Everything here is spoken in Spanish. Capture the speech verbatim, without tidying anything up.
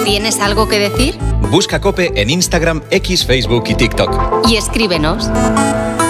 ¿Tienes algo que decir? Busca COPE en Instagram, X, Facebook y TikTok. Y escríbenos.